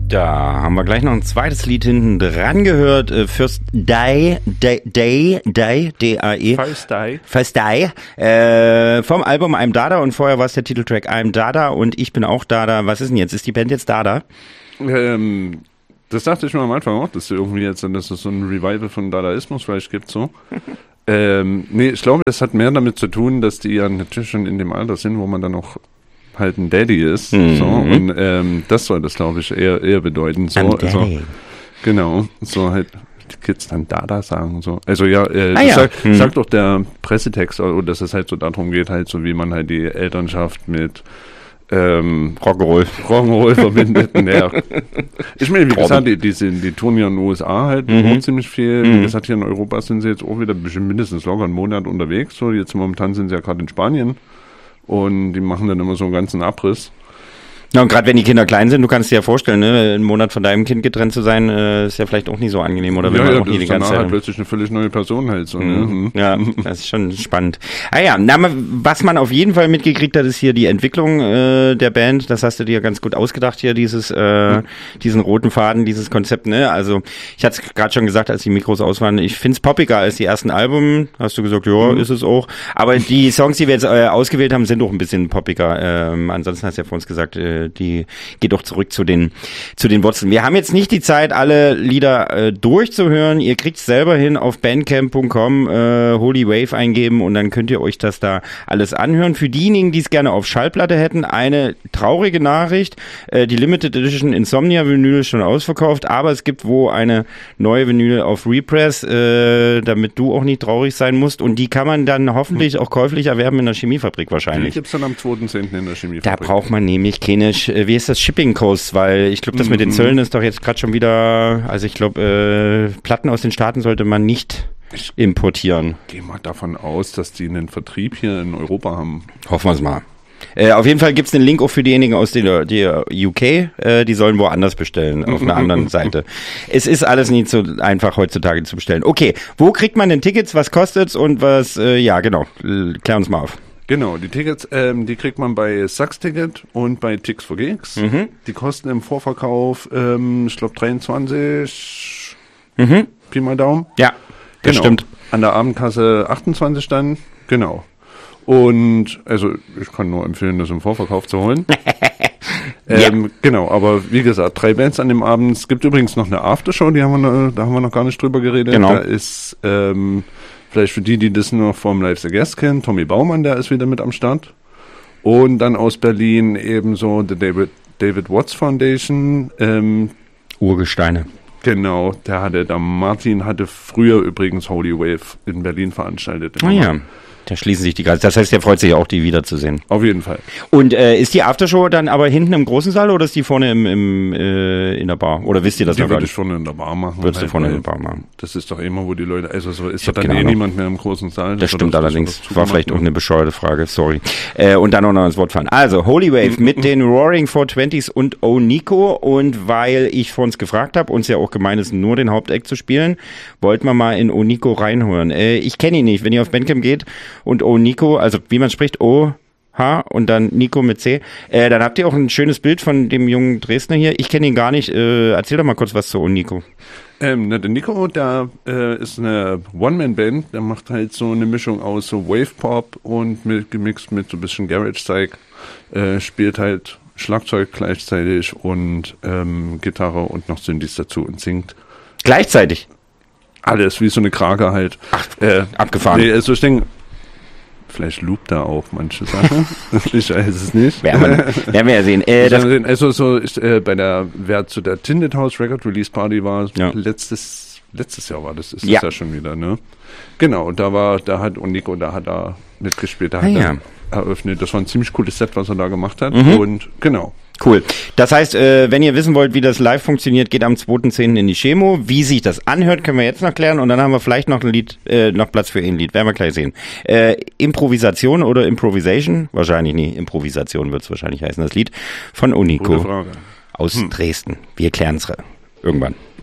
Da haben wir gleich noch ein zweites Lied hinten dran gehört. First Die, D-A-E. First Die. Vom Album I'm Dada und vorher war es der Titeltrack I'm Dada und ich bin auch Dada. Was ist denn jetzt? Ist die Band jetzt Dada? Das dachte ich mir am Anfang auch, dass irgendwie jetzt, dass es so ein Revival von Dadaismus vielleicht gibt, so. Nee, ich glaube, das hat mehr damit zu tun, dass die ja natürlich schon in dem Alter sind, wo man dann auch halt ein Daddy ist, so, und das soll das, glaube ich, eher bedeuten, so, also, genau, so halt die Kids dann Dada sagen, so, also ja, sagt doch der Pressetext, dass es halt so darum geht, halt so, wie man halt die Elternschaft mit Rock'n'Roll verbindet. Ja. Ich meine, wie gesagt, die touren ja in den USA halt auch ziemlich viel. Wie gesagt, hier in Europa sind sie jetzt auch wieder mindestens locker einen Monat unterwegs. So, jetzt momentan sind sie ja gerade in Spanien. Und die machen dann immer so einen ganzen Abriss. Ja, und gerade wenn die Kinder klein sind, du kannst dir ja vorstellen, ne, einen Monat von deinem Kind getrennt zu sein, ist ja vielleicht auch nicht so angenehm, oder? Wenn man auch nie die ganze Zeit halt plötzlich eine völlig neue Person halt so. Ne? Ja, das ist schon spannend. Was man auf jeden Fall mitgekriegt hat, ist hier die Entwicklung der Band. Das hast du dir ganz gut ausgedacht hier, diesen roten Faden, dieses Konzept, ne? Also ich hatte es gerade schon gesagt, als die Mikros aus waren, ich find's poppiger als die ersten Alben. Hast du gesagt, ja, ist es auch. Aber die Songs, die wir jetzt ausgewählt haben, sind auch ein bisschen poppiger. Ansonsten hast du ja vor uns gesagt, die geht doch zurück zu den Wurzeln. Wir haben jetzt nicht die Zeit, alle Lieder durchzuhören. Ihr kriegt es selber hin auf bandcamp.com, Holy Wave eingeben und dann könnt ihr euch das da alles anhören. Für diejenigen, die es gerne auf Schallplatte hätten, eine traurige Nachricht. Die Limited Edition Insomnia Vinyl ist schon ausverkauft, aber es gibt eine neue Vinyl auf Repress, damit du auch nicht traurig sein musst, und die kann man dann hoffentlich auch käuflich erwerben in der Chemiefabrik wahrscheinlich. Die gibt's dann am 2.10. in der Chemiefabrik. Da braucht man nämlich keine, wie ist das, Shipping Cost, weil ich glaube, das mit den Zöllen ist doch jetzt gerade schon wieder, also ich glaube, Platten aus den Staaten sollte man nicht importieren. Ich gehe mal davon aus, dass die einen Vertrieb hier in Europa haben. Hoffen wir es mal. Auf jeden Fall gibt's einen Link auch für diejenigen aus der UK, die sollen woanders bestellen, auf einer anderen Seite. Es ist alles nicht so einfach heutzutage zu bestellen. Okay, wo kriegt man denn Tickets, was kostet's und was, klär uns mal auf. Genau, die Tickets, die kriegt man bei Sachs Ticket und bei Tix for Gigs. Die kosten im Vorverkauf, ich glaube 23, Pi mal Daumen. Ja, das stimmt. An der Abendkasse 28 dann, genau. Und, also, ich kann nur empfehlen, das im Vorverkauf zu holen. Genau, aber wie gesagt, 3 Bands an dem Abend. Es gibt übrigens noch eine Aftershow, da haben wir noch gar nicht drüber geredet. Genau. Da ist, vielleicht für die das nur vom Live the Guest kennen, Tommy Baumann, der ist wieder mit am Start. Und dann aus Berlin ebenso die David Watts Foundation. Urgesteine. Genau, der Martin hatte früher übrigens Holy Wave in Berlin veranstaltet. Ja. Da schließen sich die Kreise. Das heißt, der freut sich auch, die wiederzusehen. Auf jeden Fall. Und ist die Aftershow dann aber hinten im großen Saal oder ist die vorne in der Bar? Oder wisst ihr das noch gar nicht? Die würde ich vorne in der Bar machen. Würdest du vorne in der Bar machen? Das ist doch immer, wo die Leute, also so ist doch dann niemand mehr im großen Saal. Das stimmt allerdings. War vielleicht auch eine bescheuerte Frage, sorry. Und dann auch noch ins Wort fallen. Also, Holy Wave mit den Roaring 420s und Oniko. Und weil ich vor uns gefragt habe, uns ja auch gemeint ist, nur den Haupteck zu spielen, wollten wir mal in Oniko reinhören. Ich kenne ihn nicht. Wenn ihr auf Bandcamp geht und Oniko, also wie man spricht, O-H und dann Nico mit C, dann habt ihr auch ein schönes Bild von dem jungen Dresdner hier. Ich kenne ihn gar nicht. Erzähl doch mal kurz was zu Oniko. Der Nico, der ist eine One-Man-Band, der macht halt so eine Mischung aus so Wave-Pop und gemixt mit so ein bisschen Garage-Zeug, spielt halt Schlagzeug gleichzeitig und Gitarre und noch Synthes dazu und singt. Gleichzeitig? Alles, wie so eine Krake halt. Ach, abgefahren. Nee, also ich denke, vielleicht loopt da auch manche Sachen. Ich weiß es nicht. Werden wir ja sehen. Wer zu der Tinted House Record Release Party war, ja. letztes Jahr war das, ist das ja schon wieder, ne? Genau, da hat Oniko, da hat er mitgespielt, da hat er eröffnet. Das war ein ziemlich cooles Set, was er da gemacht hat. Und genau. Cool. Das heißt, wenn ihr wissen wollt, wie das live funktioniert, geht am 2.10. in die Chemo. Wie sich das anhört, können wir jetzt noch klären und dann haben wir vielleicht noch ein Lied, noch Platz für ein Lied. Werden wir gleich sehen. Improvisation oder Improvisation? Wahrscheinlich nie. Improvisation wird es wahrscheinlich heißen, das Lied von Oniko aus Dresden. Wir klären es irgendwann.